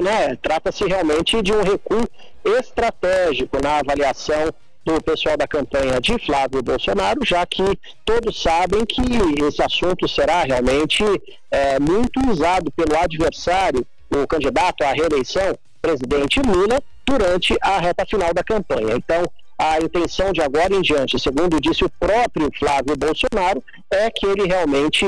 né? Trata-se realmente de um recuo estratégico na avaliação do pessoal da campanha de Flávio Bolsonaro, já que todos sabem que esse assunto será realmente muito usado pelo adversário, o candidato à reeleição, presidente Lula, durante a reta final da campanha. Então, a intenção de agora em diante, segundo disse o próprio Flávio Bolsonaro, é que ele realmente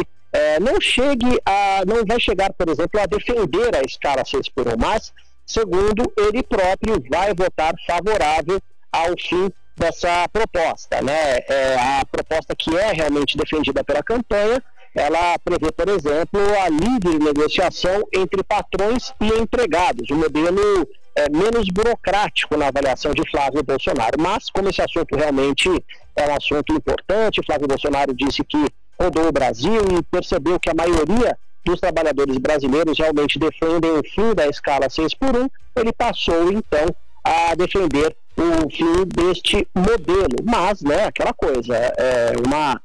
não vai chegar, por exemplo, a defender a escala 6x1, mas, segundo ele próprio, vai votar favorável ao fim dessa proposta, né? A proposta que é realmente defendida pela campanha, ela prevê, por exemplo, a livre negociação entre patrões e empregados, um modelo menos burocrático na avaliação de Flávio Bolsonaro. Mas, como esse assunto realmente é um assunto importante, Flávio Bolsonaro disse que rodou o Brasil e percebeu que a maioria dos trabalhadores brasileiros realmente defendem o fim da escala 6x1, ele passou, então, a defender o fim deste modelo. Mas, né, aquela coisa, uma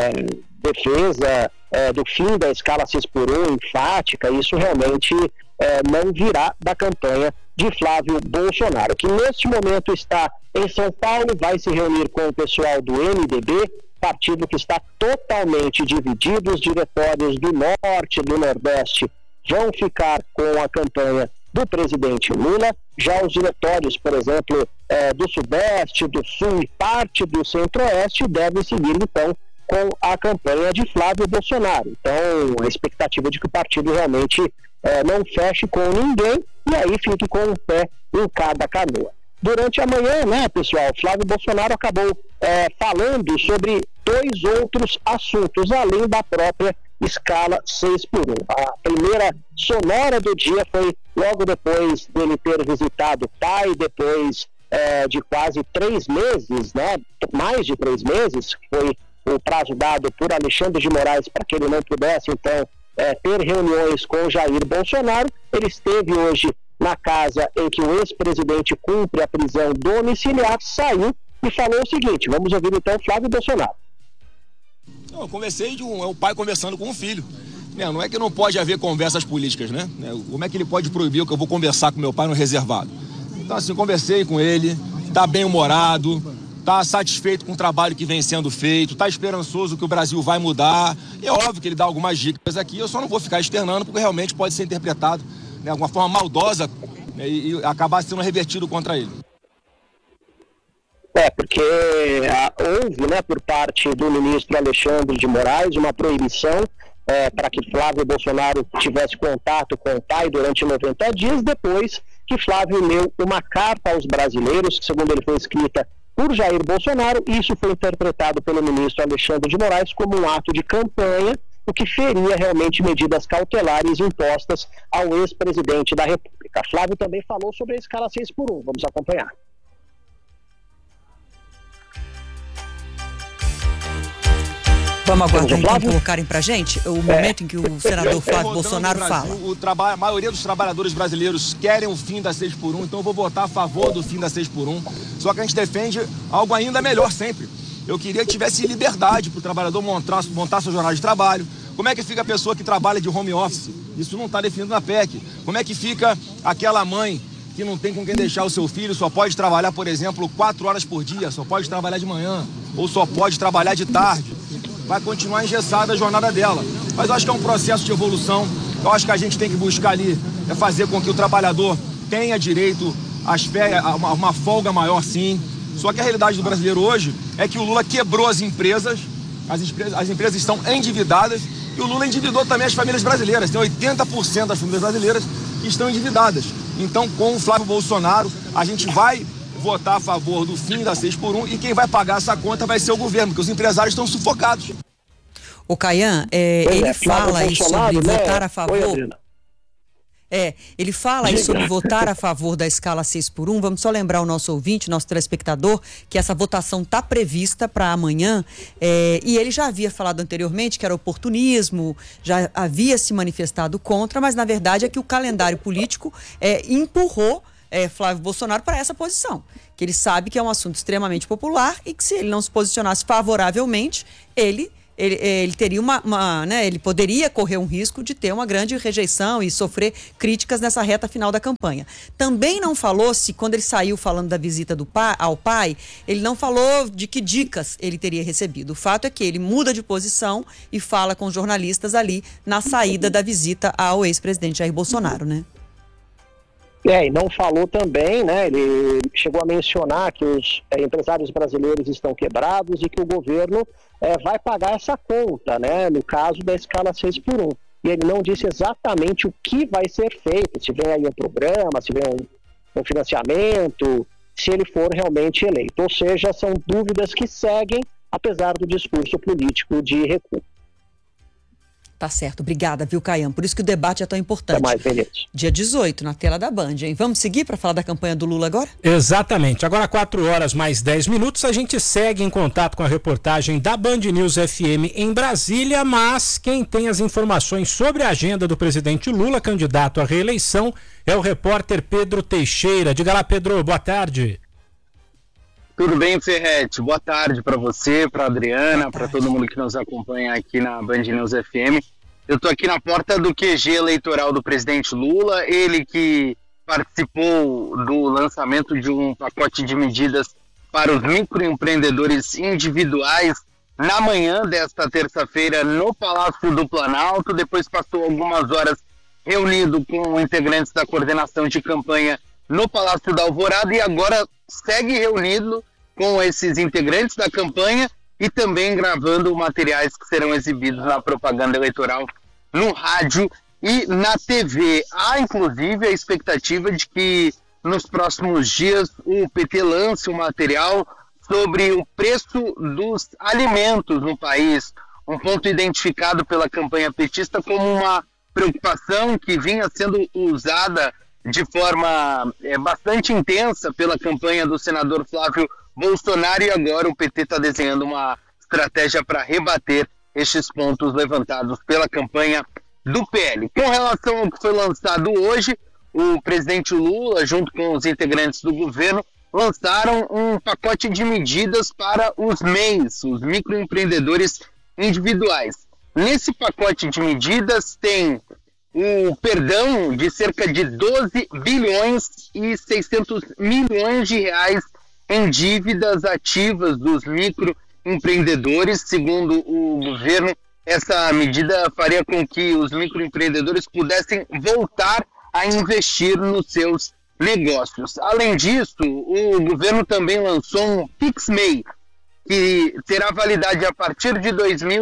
defesa do fim da escala 6x1 enfática, isso realmente não virá da campanha de Flávio Bolsonaro, que neste momento está em São Paulo, vai se reunir com o pessoal do MDB, partido que está totalmente dividido. Os diretórios do Norte e do Nordeste vão ficar com a campanha do presidente Lula, já os diretórios, por exemplo, do Sudeste, do Sul e parte do Centro-Oeste devem seguir, então, com a campanha de Flávio Bolsonaro. Então, a expectativa de que o partido realmente não feche com ninguém e aí fique com um pé em cada canoa. Durante a manhã, né, pessoal, Flávio Bolsonaro acabou falando sobre dois outros assuntos, além da própria escala 6x1. A primeira sonora do dia foi logo depois dele ter visitado o pai, depois de quase 3 meses, né, mais de 3 meses, foi o prazo dado por Alexandre de Moraes para que ele não pudesse, então, ter reuniões com Jair Bolsonaro. Ele esteve hoje na casa em que o ex-presidente cumpre a prisão domiciliar, saiu e falou o seguinte, vamos ouvir então Flávio Bolsonaro. Eu conversei o pai conversando com o filho. Não é que não pode haver conversas políticas, né? Como é que ele pode proibir que eu vou conversar com meu pai no reservado? Então, assim, conversei com ele, tá bem-humorado, tá satisfeito com o trabalho que vem sendo feito, tá esperançoso que o Brasil vai mudar. É óbvio que ele dá algumas dicas aqui, eu só não vou ficar externando, porque realmente pode ser interpretado de alguma forma maldosa, né, e acabar sendo revertido contra ele. Porque houve, né, por parte do ministro Alexandre de Moraes, uma proibição para que Flávio Bolsonaro tivesse contato com o pai durante 90 dias, depois que Flávio leu uma carta aos brasileiros, que segundo ele foi escrita por Jair Bolsonaro, e isso foi interpretado pelo ministro Alexandre de Moraes como um ato de campanha, o que feria realmente medidas cautelares impostas ao ex-presidente da República. Flávio também falou sobre a escala 6x1, vamos acompanhar. Vamos aguardar então colocarem pra gente o momento em que o senador Flávio Bolsonaro fala. A maioria dos trabalhadores brasileiros querem o fim da 6x1, então eu vou votar a favor do fim da 6x1. Só que a gente defende algo ainda melhor sempre. Eu queria que tivesse liberdade para o trabalhador montar sua jornada de trabalho. Como é que fica a pessoa que trabalha de home office? Isso não está definido na PEC. Como é que fica aquela mãe que não tem com quem deixar o seu filho, só pode trabalhar, por exemplo, 4 horas por dia, só pode trabalhar de manhã, ou só pode trabalhar de tarde? Vai continuar engessada a jornada dela. Mas eu acho que é um processo de evolução. Eu acho que a gente tem que buscar ali fazer com que o trabalhador tenha direito às férias, a uma folga maior, sim. Só que a realidade do brasileiro hoje é que o Lula quebrou as empresas estão endividadas, e o Lula endividou também as famílias brasileiras. Tem 80% das famílias brasileiras que estão endividadas. Então, com o Flávio Bolsonaro, a gente vai votar a favor do fim da 6x1 e quem vai pagar essa conta vai ser o governo, porque os empresários estão sufocados. O Caian, ele fala aí sobre votar a favor. Ele fala aí sobre votar a favor da escala 6x1. Vamos só lembrar o nosso ouvinte, nosso telespectador, que essa votação está prevista para amanhã. E ele já havia falado anteriormente que era oportunismo, já havia se manifestado contra, mas na verdade é que o calendário político empurrou Flávio Bolsonaro para essa posição, que ele sabe que é um assunto extremamente popular e que se ele não se posicionasse favoravelmente, ele ele teria ele poderia correr um risco de ter uma grande rejeição e sofrer críticas nessa reta final da campanha. Também não falou se, quando ele saiu falando da visita ao pai, ele não falou de que dicas ele teria recebido. O fato é que ele muda de posição e fala com os jornalistas ali na saída da visita ao ex-presidente Jair Bolsonaro, né? E não falou também, né? Ele chegou a mencionar que os empresários brasileiros estão quebrados e que o governo vai pagar essa conta, né? No caso da escala 6x1. E ele não disse exatamente o que vai ser feito, se vem aí um programa, se vem um financiamento, se ele for realmente eleito. Ou seja, são dúvidas que seguem, apesar do discurso político de recuo. Tá certo, obrigada, viu, Caian? Por isso que o debate é tão importante. Até mais, Benito. Dia 18, na tela da Band, hein? Vamos seguir para falar da campanha do Lula agora? Exatamente. Agora 4h mais 10 minutos, a gente segue em contato com a reportagem da Band News FM em Brasília, mas quem tem as informações sobre a agenda do presidente Lula, candidato à reeleição, é o repórter Pedro Teixeira. Diga lá, Pedro, boa tarde. Tudo bem, Ferretti? Boa tarde para você, para Adriana, para todo mundo que nos acompanha aqui na Band News FM. Eu estou aqui na porta do QG eleitoral do presidente Lula, ele que participou do lançamento de um pacote de medidas para os microempreendedores individuais na manhã desta terça-feira no Palácio do Planalto. Depois passou algumas horas reunido com integrantes da coordenação de campanha no Palácio da Alvorada e agora segue reunido com esses integrantes da campanha e também gravando materiais que serão exibidos na propaganda eleitoral no rádio e na TV. Há, inclusive, a expectativa de que nos próximos dias o PT lance um material sobre o preço dos alimentos no país, um ponto identificado pela campanha petista como uma preocupação que vinha sendo usada de forma bastante intensa pela campanha do senador Flávio Bolsonaro, e agora o PT está desenhando uma estratégia para rebater estes pontos levantados pela campanha do PL. Com relação ao que foi lançado hoje, o presidente Lula, junto com os integrantes do governo, lançaram um pacote de medidas para os MEIs, os microempreendedores individuais. Nesse pacote de medidas tem o perdão de cerca de 12 bilhões e 600 milhões de reais em dívidas ativas dos microempreendedores. Segundo o governo, essa medida faria com que os microempreendedores pudessem voltar a investir nos seus negócios. Além disso, o governo também lançou um PixMEI, que terá validade a partir de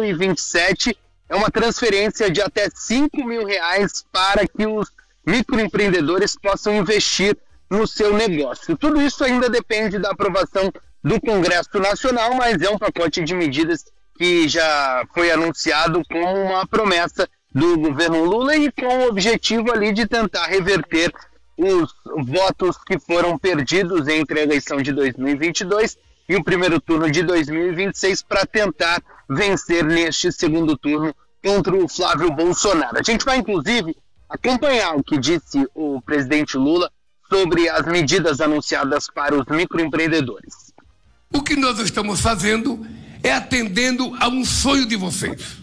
2027. É uma transferência de até R$5 mil para que os microempreendedores possam investir no seu negócio. Tudo isso ainda depende da aprovação do Congresso Nacional, mas é um pacote de medidas que já foi anunciado como uma promessa do governo Lula e com o objetivo ali de tentar reverter os votos que foram perdidos entre a eleição de 2022 e o primeiro turno de 2026 para tentar vencer neste segundo turno contra o Flávio Bolsonaro. A gente vai, inclusive, acompanhar o que disse o presidente Lula sobre as medidas anunciadas para os microempreendedores. O que nós estamos fazendo é atendendo a um sonho de vocês.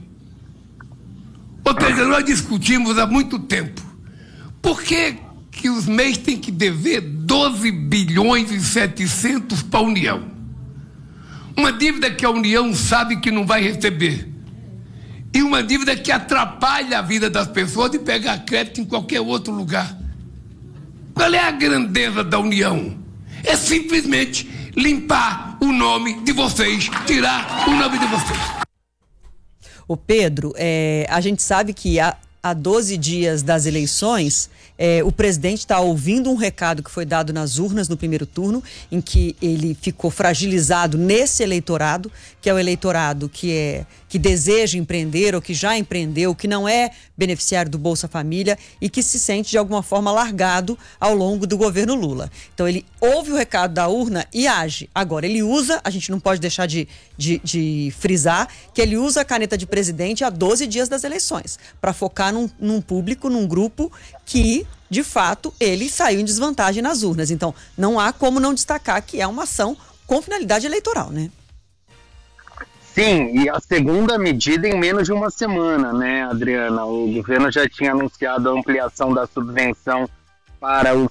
Ou seja, nós discutimos há muito tempo por que os MEIs têm que dever 12 bilhões e 700 para a União. Uma dívida que a União sabe que não vai receber. E uma dívida que atrapalha a vida das pessoas de pegar crédito em qualquer outro lugar. Qual é a grandeza da União? É simplesmente limpar o nome de vocês, tirar o nome de vocês. Ô Pedro, a gente sabe que há 12 dias das eleições, o presidente está ouvindo um recado que foi dado nas urnas no primeiro turno, em que ele ficou fragilizado nesse eleitorado, que é o eleitorado que deseja empreender ou que já empreendeu, que não é beneficiário do Bolsa Família e que se sente de alguma forma largado ao longo do governo Lula. Então ele ouve o recado da urna e age. Agora ele usa, a gente não pode deixar de frisar, que ele usa a caneta de presidente há 12 dias das eleições, para focar num público, num grupo que, de fato, ele saiu em desvantagem nas urnas. Então não há como não destacar que é uma ação com finalidade eleitoral, né? Sim, e a segunda medida em menos de uma semana, né, Adriana? O governo já tinha anunciado a ampliação da subvenção para os